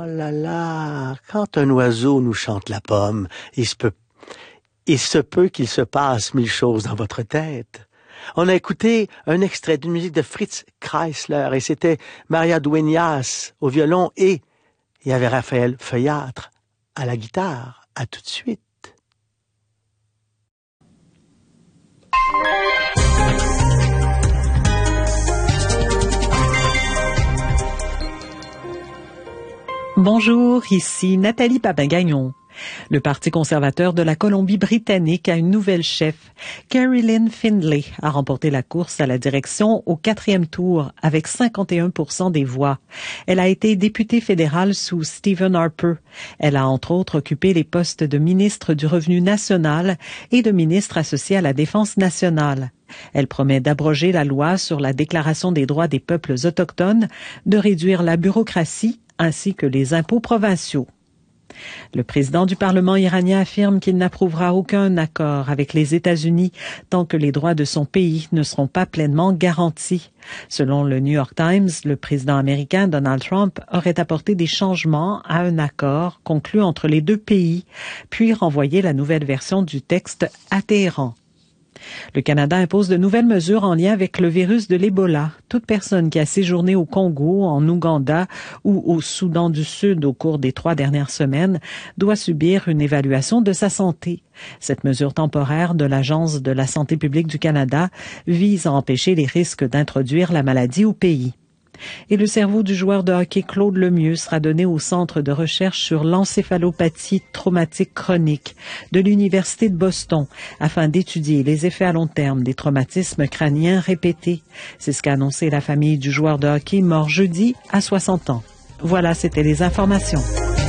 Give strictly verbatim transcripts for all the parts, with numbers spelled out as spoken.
là là, quand un oiseau nous chante la pomme, il se peut, il se peut qu'il se passe mille choses dans votre tête. On a écouté un extrait d'une musique de Fritz Kreisler et c'était Maria Dueñas au violon et il y avait Raphaël Feuillâtre à la guitare. À tout de suite. Bonjour, ici Nathalie Papin-Gagnon. Le Parti conservateur de la Colombie-Britannique a une nouvelle chef. Carrie Lynn Findlay a remporté la course à la direction au quatrième tour avec cinquante et un pour cent des voix. Elle a été députée fédérale sous Stephen Harper. Elle a entre autres occupé les postes de ministre du Revenu national et de ministre associé à la Défense nationale. Elle promet d'abroger la loi sur la Déclaration des droits des peuples autochtones, de réduire la bureaucratie ainsi que les impôts provinciaux. Le président du Parlement iranien affirme qu'il n'approuvera aucun accord avec les États-Unis tant que les droits de son pays ne seront pas pleinement garantis. Selon le New York Times, le président américain Donald Trump aurait apporté des changements à un accord conclu entre les deux pays, puis renvoyé la nouvelle version du texte à Téhéran. Le Canada impose de nouvelles mesures en lien avec le virus de l'Ebola. Toute personne qui a séjourné au Congo, en Ouganda ou au Soudan du Sud au cours des trois dernières semaines doit subir une évaluation de sa santé. Cette mesure temporaire de l'Agence de la santé publique du Canada vise à empêcher les risques d'introduire la maladie au pays. Et le cerveau du joueur de hockey Claude Lemieux sera donné au Centre de recherche sur l'encéphalopathie traumatique chronique de l'Université de Boston afin d'étudier les effets à long terme des traumatismes crâniens répétés. C'est ce qu'a annoncé la famille du joueur de hockey mort jeudi à soixante ans. Voilà, c'était les informations.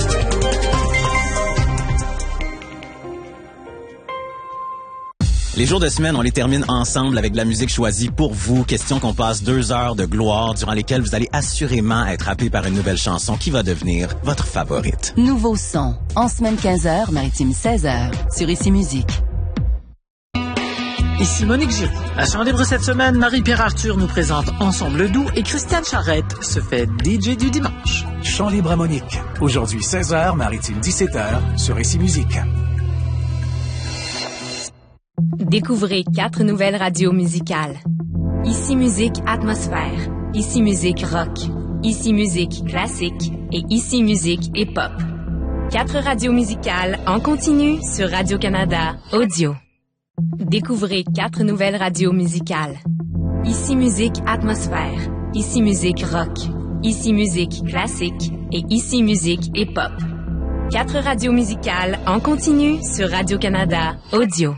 Les jours de semaine, on les termine ensemble avec de la musique choisie pour vous. Question qu'on passe deux heures de gloire durant lesquelles vous allez assurément être happé par une nouvelle chanson qui va devenir votre favorite. Nouveau son, en semaine quinze heures, maritime seize heures, sur Ici Musique. Ici Monique Giroux. À Chant Libre cette semaine, Marie-Pierre Arthur nous présente Ensemble doux et Christiane Charrette se fait D J du dimanche. Chant Libre à Monique. Aujourd'hui seize heures, maritime dix-sept heures, sur Ici Musique. Découvrez quatre nouvelles radios musicales. Ici Musique Atmosphère, Ici Musique Rock, Ici Musique Classique et Ici Musique Hip Hop. Quatre radios musicales en continu sur Radio-Canada Audio. Découvrez quatre nouvelles radios musicales. Ici Musique Atmosphère, Ici Musique Rock, Ici Musique Classique et Ici Musique Hip Hop. Quatre radios musicales en continu sur Radio-Canada Audio.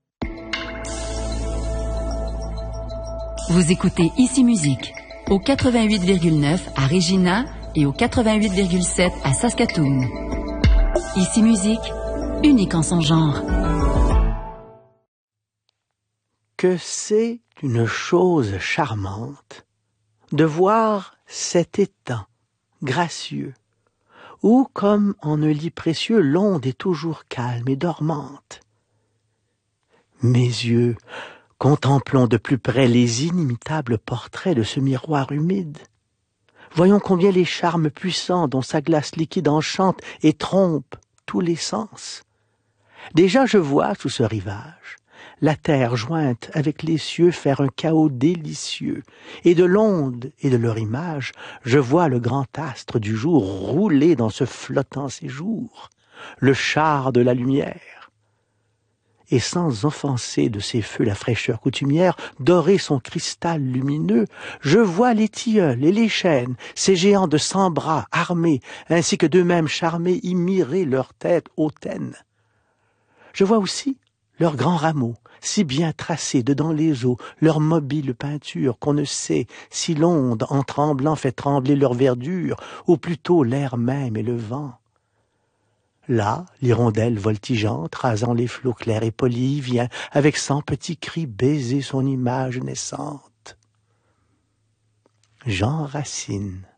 Vous écoutez Ici Musique, au quatre-vingt-huit virgule neuf à Regina et au quatre-vingt-huit virgule sept à Saskatoon. Ici Musique, unique en son genre. Que c'est une chose charmante de voir cet étang gracieux, où, comme en un lit précieux, l'onde est toujours calme et dormante. Mes yeux contemplons de plus près les inimitables portraits de ce miroir humide. Voyons combien les charmes puissants dont sa glace liquide enchante et trompe tous les sens. Déjà je vois sous ce rivage la terre jointe avec les cieux faire un chaos délicieux, et de l'onde et de leur image, je vois le grand astre du jour rouler dans ce flottant séjour, le char de la lumière. Et sans offenser de ses feux la fraîcheur coutumière, dorer son cristal lumineux, je vois les tilleuls et les chênes, ces géants de cent bras armés, ainsi que d'eux-mêmes charmés, y mirer leur tête hautaine. Je vois aussi leurs grands rameaux, si bien tracés dedans les eaux, leur mobile peinture qu'on ne sait si l'onde en tremblant fait trembler leur verdure, ou plutôt l'air même et le vent. Là, l'hirondelle voltigeante, rasant les flots clairs et polis, vient, avec cent petits cris, baiser son image naissante. Jean Racine.